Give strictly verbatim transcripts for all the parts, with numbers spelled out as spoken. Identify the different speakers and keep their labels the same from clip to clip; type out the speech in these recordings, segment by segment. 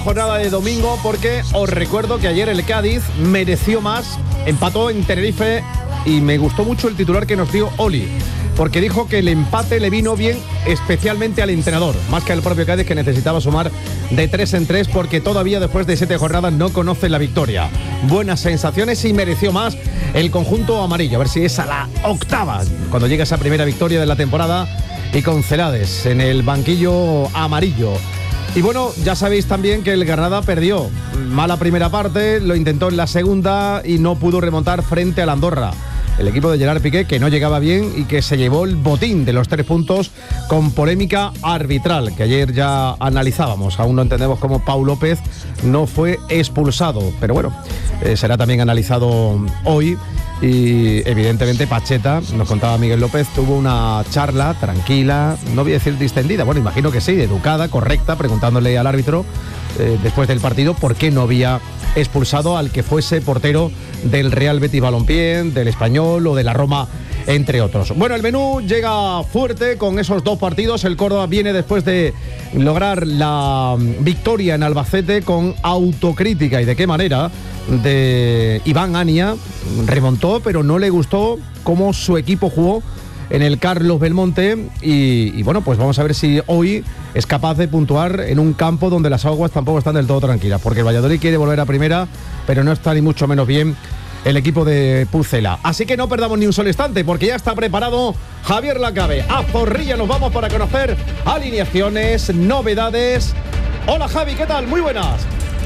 Speaker 1: Jornada de domingo, porque os recuerdo que ayer el Cádiz mereció más, empató en Tenerife y me gustó mucho el titular que nos dio Oli, porque dijo que el empate le vino bien especialmente al entrenador, más que al propio Cádiz, que necesitaba sumar de tres en tres porque todavía después de siete jornadas no conoce la victoria. Buenas sensaciones y mereció más el conjunto amarillo, a ver si es a la octava cuando llega esa primera victoria de la temporada y con Celades en el banquillo amarillo. Y bueno, ya sabéis también que el Granada perdió. Mala primera parte, lo intentó en la segunda y no pudo remontar frente al Andorra. El equipo de Gerard Piqué, que no llegaba bien y que se llevó el botín de los tres puntos con polémica arbitral, que ayer ya analizábamos. Aún no entendemos cómo Pau López no fue expulsado, pero bueno, eh, será también analizado hoy. Y evidentemente Pacheta, nos contaba Miguel López, tuvo una charla tranquila, no voy a decir distendida, bueno, imagino que sí, educada, correcta, preguntándole al árbitro eh, después del partido por qué no había expulsado al que fuese portero del Real Betis Balompié, del Español o de la Roma, entre otros. Bueno, el menú llega fuerte con esos dos partidos. El Córdoba viene después de lograr la victoria en Albacete con autocrítica, y de qué manera, de Iván Ania. Remontó, pero no le gustó cómo su equipo jugó en el Carlos Belmonte y, y bueno, pues vamos a ver si hoy es capaz de puntuar en un campo donde las aguas tampoco están del todo tranquilas, porque el Valladolid quiere volver a primera, pero no está ni mucho menos bien el equipo de Pucela. Así que no perdamos ni un solo instante, porque ya está preparado Javier Lacabe. A Zorrilla nos vamos para conocer alineaciones, novedades. Hola Javi, ¿qué tal? Muy buenas.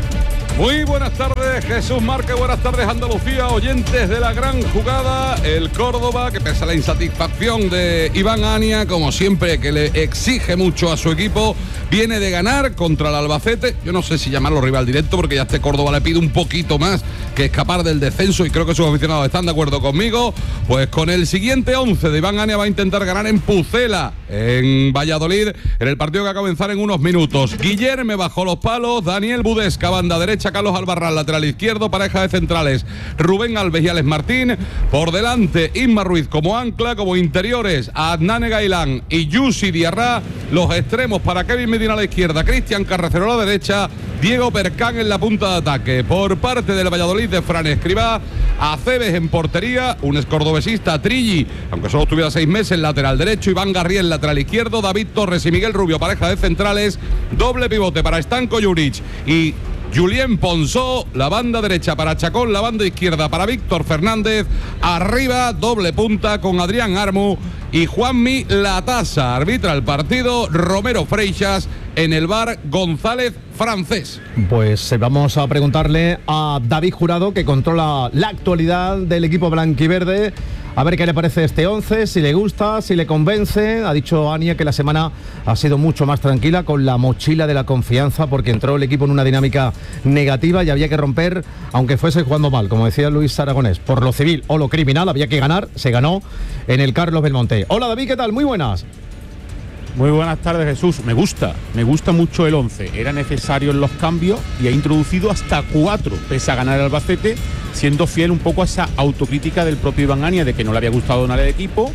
Speaker 2: Muy buenas tardes, Jesús Márquez, buenas tardes Andalucía, oyentes de la gran jugada. El Córdoba, que pese a la insatisfacción de Iván Ania, como siempre, que le exige mucho a su equipo, viene de ganar contra el Albacete. Yo no sé si llamarlo rival directo, porque ya este Córdoba le pide un poquito más que escapar del descenso, y creo que sus aficionados están de acuerdo conmigo. Pues con el siguiente once de Iván Ania va a intentar ganar en Pucela, en Valladolid, en el partido que va a comenzar en unos minutos. Guillerme bajo los palos, Daniel Budesca, banda derecha, Carlos Albarrán, lateral izquierdo, pareja de centrales, Rubén Alves y Alex Martín. Por delante, Isma Ruiz como ancla, como interiores, Adnane Gailán y Yusi Diarra. Los extremos para Kevin Medina a la izquierda, Cristian Carracero a la derecha, Diego Percán en la punta de ataque. Por parte del Valladolid, de Fran Escribá, Aceves en portería, un escordobesista, Trilli, aunque solo estuviera seis meses, lateral derecho, Iván Garriel, lateral izquierdo, David Torres y Miguel Rubio, pareja de centrales, doble pivote para Stanko Juric y Julien Ponsó, la banda derecha para Chacón, la banda izquierda para Víctor Fernández, arriba doble punta con Adrián Armu y Juanmi Latasa. Arbitra el partido Romero Freixas, en el bar González Francés.
Speaker 1: Pues vamos a preguntarle a David Jurado, que controla la actualidad del equipo blanquiverde, a ver qué le parece este once, si le gusta, si le convence. Ha dicho Ania que la semana ha sido mucho más tranquila, con la mochila de la confianza, porque entró el equipo en una dinámica negativa y había que romper, aunque fuese jugando mal, como decía Luis Aragonés, por lo civil o lo criminal, había que ganar. Se ganó en el Carlos Belmonte. Hola David, ¿qué tal? Muy buenas.
Speaker 3: Muy buenas tardes, Jesús. Me gusta, me gusta mucho el once. Era necesario en los cambios y ha introducido hasta cuatro, pese a ganar el Albacete, siendo fiel un poco a esa autocrítica del propio Iván Ania de que no le había gustado nada el equipo,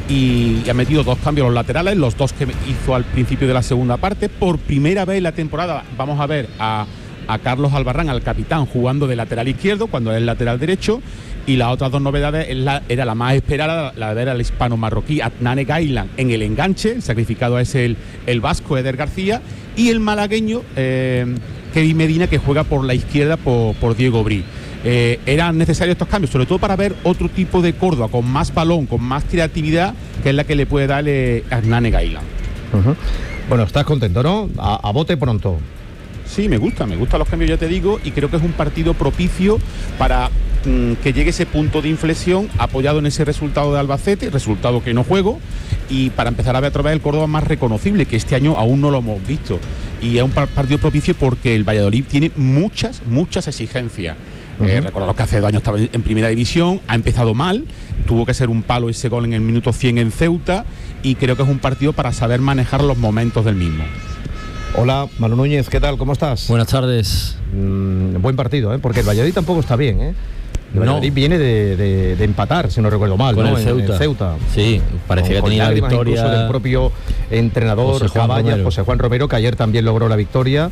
Speaker 3: y ha metido dos cambios a los laterales, los dos que hizo al principio de la segunda parte. Por primera vez en la temporada vamos a ver a, a Carlos Albarrán, al capitán, jugando de lateral izquierdo cuando es el lateral derecho. Y las otras dos novedades es la, era la más esperada, la de ver al hispano marroquí Adnane Gailán en el enganche. El sacrificado es el, el vasco Eder García, y el malagueño eh, Kevin Medina, que juega por la izquierda por, por Diego Brí. Eh, eran necesarios estos cambios, sobre todo para ver otro tipo de Córdoba, con más balón, con más creatividad, que es la que le puede dar eh, Adnane Gailán.
Speaker 1: Uh-huh. Bueno, estás contento, ¿no? A, a bote pronto.
Speaker 3: Sí, me gusta, me gustan los cambios, ya te digo, y creo que es un partido propicio para mmm, que llegue ese punto de inflexión, apoyado en ese resultado de Albacete, resultado que no juego, y para empezar a ver otra vez el Córdoba más reconocible, que este año aún no lo hemos visto. Y es un partido propicio porque el Valladolid tiene muchas, muchas exigencias. Uh-huh. Eh, recordad que hace dos años estaba en primera división, ha empezado mal, tuvo que ser un palo ese gol en el minuto cien en Ceuta, y creo que es un partido para saber manejar los momentos del mismo.
Speaker 1: Hola, Manu Núñez, ¿qué tal? ¿Cómo estás?
Speaker 4: Buenas tardes.
Speaker 1: Mm, buen partido, ¿eh? Porque el Valladolid tampoco está bien, ¿eh? El Valladolid no. viene de, de, de empatar, si no recuerdo mal,
Speaker 4: con
Speaker 1: ¿no?
Speaker 4: el Ceuta.
Speaker 1: En, en Ceuta.
Speaker 4: Sí, parecía con, que tenía la victoria
Speaker 1: incluso del propio entrenador
Speaker 4: José Juan
Speaker 1: Cabañas,
Speaker 4: Romero.
Speaker 1: José Juan Romero, que ayer también logró la victoria.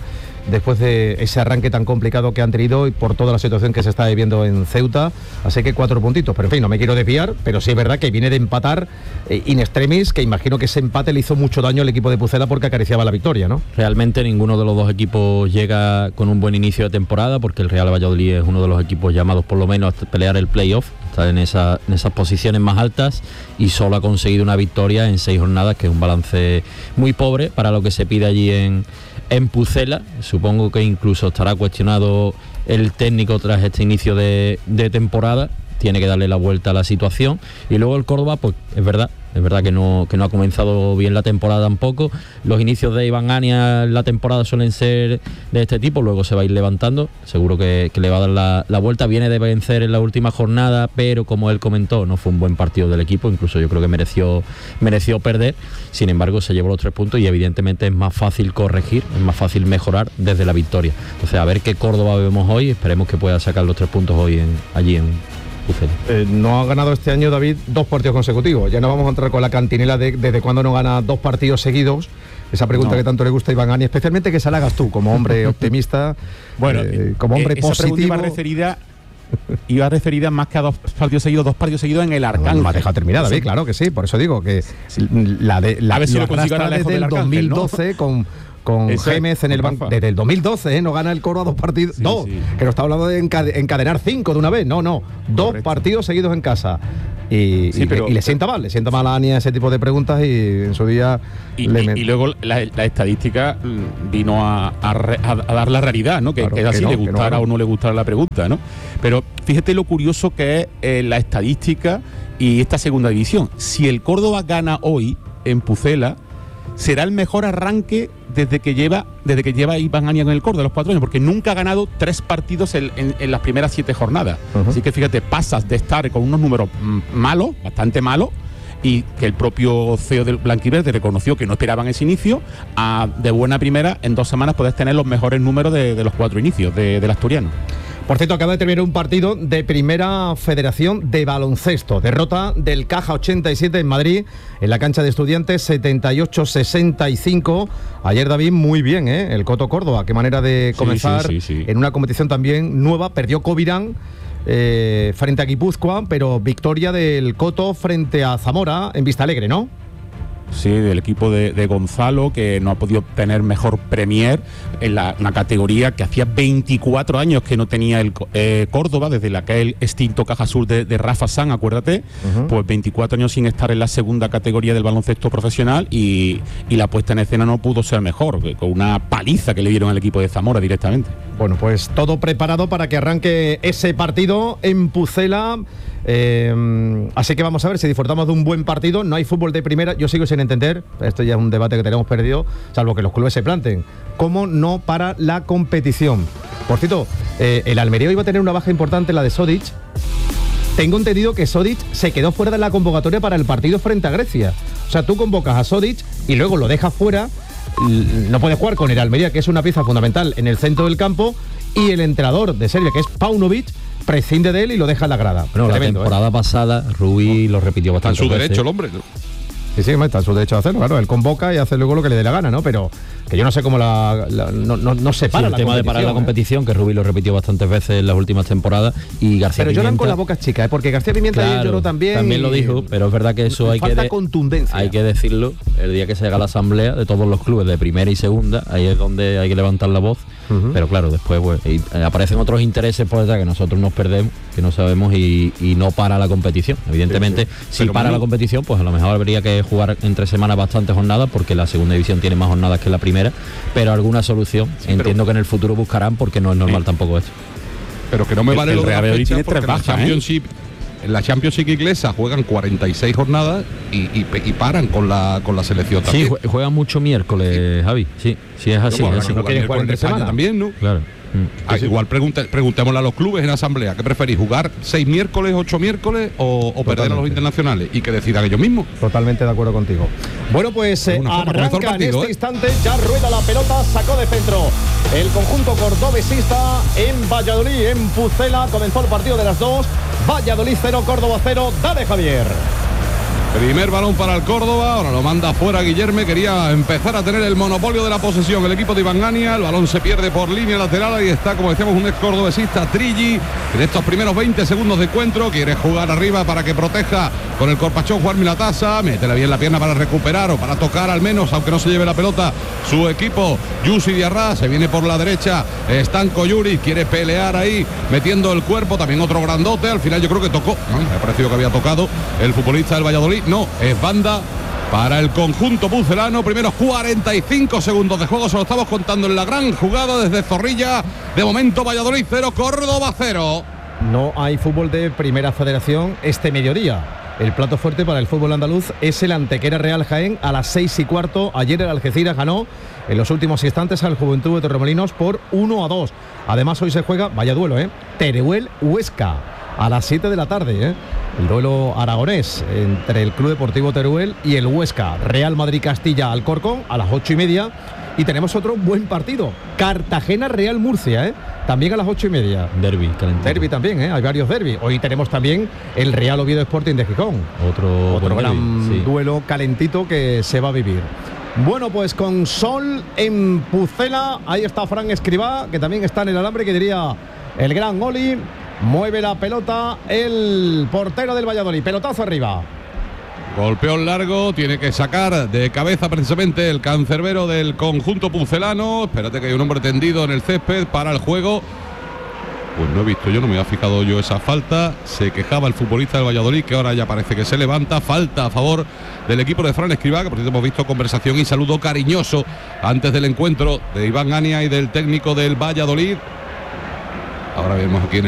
Speaker 1: después de ese arranque tan complicado que han tenido y por toda la situación que se está viviendo en Ceuta. Así que cuatro puntitos. Pero en fin, no me quiero desviar, pero sí es verdad que viene de empatar eh, in extremis, que imagino que ese empate le hizo mucho daño al equipo de Pucela porque acariciaba la victoria, ¿no?
Speaker 4: Realmente ninguno de los dos equipos llega con un buen inicio de temporada, porque el Real Valladolid es uno de los equipos llamados por lo menos a pelear el playoff, está en, esa, en esas posiciones más altas, y solo ha conseguido una victoria en seis jornadas, que es un balance muy pobre para lo que se pide allí en, en Pucela. Supongo que incluso estará cuestionado el técnico tras este inicio de, de temporada. Tiene que darle la vuelta a la situación. Y luego el Córdoba, pues es verdad, es verdad que no, que no ha comenzado bien la temporada tampoco. Los inicios de Iván Ania en la temporada suelen ser de este tipo, luego se va a ir levantando, seguro que, que le va a dar la, la vuelta. Viene de vencer en la última jornada, pero como él comentó, no fue un buen partido del equipo, incluso yo creo que mereció, mereció perder. Sin embargo, se llevó los tres puntos y evidentemente es más fácil corregir, es más fácil mejorar desde la victoria. Entonces, a ver qué Córdoba vemos hoy, esperemos que pueda sacar los tres puntos hoy en, allí en
Speaker 1: Eh, no ha ganado este año, David, dos partidos consecutivos. Ya no vamos a entrar con la cantinela de desde cuándo no gana dos partidos seguidos. Esa pregunta no. que tanto le gusta a Iván Ani, especialmente que se la hagas tú, como hombre optimista,
Speaker 3: bueno,
Speaker 1: eh, como hombre
Speaker 3: esa
Speaker 1: positivo.
Speaker 3: Iba referida, iba referida más que a dos partidos seguidos, dos partidos seguidos en el Arcángel.
Speaker 1: No, me ha dejado terminar, David, claro que sí. Por eso digo que sí. la de la,
Speaker 3: a ver si
Speaker 1: lo
Speaker 3: lo consigo ahora
Speaker 1: desde el
Speaker 3: Arcángel,
Speaker 1: dos mil doce, ¿no? con con Eso Gémez en el banco desde el dos mil doce, ¿eh? No gana el Córdoba dos partidos, sí, dos, sí. que no está hablando de encade- encadenar cinco de una vez, no, no, dos Correcto. partidos seguidos en casa. Y, sí, y, pero, y le sienta mal, le sienta mal a Ania ese tipo de preguntas, y en su día
Speaker 3: y,
Speaker 1: le
Speaker 3: y,
Speaker 1: met...
Speaker 3: y luego la, la estadística vino a, a, a, a dar la realidad, ¿no? Que, claro, que es así, que no, le gustara no, no. o no le gustara la pregunta, ¿no? Pero fíjate lo curioso que es eh, la estadística y esta segunda división. Si el Córdoba gana hoy en Pucela, será el mejor arranque desde que lleva desde que lleva Iván Ania en el Córdoba, los cuatro años, porque nunca ha ganado tres partidos en, en, en las primeras siete jornadas. Uh-huh. Así que fíjate, pasas de estar con unos números malos, bastante malos, y que el propio C E O del Blanquiverde reconoció que no esperaban ese inicio, a de buena primera, en dos semanas puedes tener los mejores números de, de los cuatro inicios de, del asturiano.
Speaker 1: Por cierto, acaba de terminar un partido de Primera Federación de Baloncesto. Derrota del Caja ochenta y siete en Madrid, en la cancha de Estudiantes, setenta y ocho sesenta y cinco. Ayer, David, muy bien, ¿eh? El Coto Córdoba, qué manera de comenzar sí, sí, sí, sí. en una competición también nueva. Perdió Covirán eh, frente a Guipúzcoa, pero victoria del Coto frente a Zamora en Vistalegre, ¿no?
Speaker 3: Sí, del equipo de, de Gonzalo, que no ha podido tener mejor premier en la, una categoría que hacía veinticuatro años que no tenía el eh, Córdoba, desde la que el extinto Caja Sur de, de Rafa San, acuérdate, uh-huh. pues veinticuatro años sin estar en la segunda categoría del baloncesto profesional, y, y la puesta en escena no pudo ser mejor, con una paliza que le dieron al equipo de Zamora directamente.
Speaker 1: Bueno, pues todo preparado para que arranque ese partido en Pucela. Eh, así que vamos a ver si disfrutamos de un buen partido. No hay fútbol de primera, yo sigo sin entender, esto ya es un debate que tenemos perdido, salvo que los clubes se planten, ¿cómo no para la competición? Por cierto, eh, el Almería iba a tener una baja importante, la de Sodic. Tengo entendido que Sodic se quedó fuera de la convocatoria para el partido frente a Grecia. O sea, tú convocas a Sodic y luego lo dejas fuera, no puedes jugar con el Almería, que es una pieza fundamental en el centro del campo, y el entrenador de Serbia, que es Paunovic, prescinde de él y lo deja en la grada.
Speaker 4: Bueno, Tremendo, la temporada ¿eh? pasada Rubí no. lo repitió bastante.
Speaker 2: Está en su veces. derecho el hombre.
Speaker 1: Sí, sí, está en su derecho de hacerlo, claro. Él convoca y hace luego lo que le dé la gana, ¿no? Pero que yo no sé cómo la, la no, no, no se para
Speaker 4: sí, el
Speaker 1: la
Speaker 4: tema de parar la competición, ¿eh? que Rubí lo repitió bastantes veces en las últimas temporadas, y García
Speaker 1: Pero
Speaker 4: Pimienta,
Speaker 1: lloran con la boca chica, ¿eh? Porque García Pimienta claro, lloró también.
Speaker 4: También lo dijo, pero es verdad que eso hay que, de,
Speaker 1: contundencia.
Speaker 4: hay que decirlo. El día que se haga la asamblea de todos los clubes de primera y segunda, ahí es donde hay que levantar la voz. Uh-huh. Pero claro, después pues, y, eh, aparecen otros intereses por detrás que nosotros nos perdemos, que no sabemos, y, y no para la competición. Evidentemente, sí, sí. si pero para bueno, la competición, pues a lo mejor habría que jugar entre semanas bastantes jornadas, porque la segunda división tiene más jornadas que la primera, pero alguna solución sí, entiendo que en el futuro buscarán, porque no es normal sí. tampoco esto.
Speaker 2: Pero que no me vale
Speaker 3: el,
Speaker 2: lo
Speaker 3: el Real Madrid tiene tres bajas,
Speaker 2: la Championship, ¿eh? En la Championship inglesa juegan cuarenta y seis jornadas y, y, y paran con la con la selección también.
Speaker 4: Sí, juegan mucho miércoles, Javi. Sí, sí es así.
Speaker 2: No,
Speaker 4: es así.
Speaker 2: No quieren jugar entre semana también, ¿no?
Speaker 4: Claro.
Speaker 2: Ah, igual pregunte, preguntémosle a los clubes en asamblea, ¿qué preferís? ¿Jugar seis miércoles, ocho miércoles o, o perder a los internacionales? Y que decidan ellos mismos.
Speaker 1: Totalmente de acuerdo contigo. Bueno, pues eh, arranca partido, en este ¿eh? instante, ya rueda la pelota, sacó de centro el conjunto cordobesista en Valladolid, en Pucela. Comenzó el partido de las dos. Valladolid cero, Córdoba cero. Dale, Javier.
Speaker 2: Primer balón para el Córdoba, ahora lo manda fuera Guillerme, quería empezar a tener el monopolio de la posesión el equipo de Iván Ania, el balón se pierde por línea lateral, ahí está, como decíamos, un ex cordobesista, Trilli, en estos primeros veinte segundos de encuentro, quiere jugar arriba para que proteja con el corpachón Juan Milatasa, métele bien la pierna para recuperar o para tocar al menos, aunque no se lleve la pelota, su equipo, Yusi Diarra, se viene por la derecha, Stanco Yuri, quiere pelear ahí, metiendo el cuerpo, también otro grandote, al final yo creo que tocó, no, me ha parecido que había tocado el futbolista del Valladolid, no, es banda para el conjunto pucelano. Primeros cuarenta y cinco segundos de juego, se lo estamos contando en la gran jugada desde Zorrilla. De momento Valladolid cero, Córdoba cero.
Speaker 1: No hay fútbol de primera federación este mediodía. El plato fuerte para el fútbol andaluz es el Antequera Real Jaén a las seis y cuarto. Ayer el Algeciras ganó en los últimos instantes al Juventud de Torremolinos por uno a dos. Además hoy se juega, vaya duelo, ¿eh? Teruel-Huesca a las siete de la tarde, ¿eh? El duelo aragonés entre el Club Deportivo Teruel y el Huesca. Real Madrid-Castilla Alcorcón a las ocho y media. Y tenemos otro buen partido, Cartagena-Real Murcia, ¿eh? También a las ocho y media.
Speaker 4: Derbi, calentito.
Speaker 1: Derbi también, ¿eh? Hay varios derbis. Hoy tenemos también el Real Oviedo Sporting de Gijón.
Speaker 4: Otro,
Speaker 1: Otro gran
Speaker 4: derbi, sí.
Speaker 1: duelo calentito que se va a vivir. Bueno, pues con sol en Pucela, ahí está Fran Escribá, que también está en el alambre, que diría el gran Oli. Mueve la pelota el portero del Valladolid, pelotazo arriba.
Speaker 2: Golpeo largo, tiene que sacar de cabeza precisamente el cancerbero del conjunto pucelano. Espérate que hay un hombre tendido en el césped para el juego. Pues no he visto yo, no me había fijado yo esa falta. Se quejaba el futbolista del Valladolid, que ahora ya parece que se levanta. Falta a favor del equipo de Fran Escribá, que por cierto hemos visto conversación y saludo cariñoso antes del encuentro de Iván Ania y del técnico del Valladolid. Ahora vemos aquí en el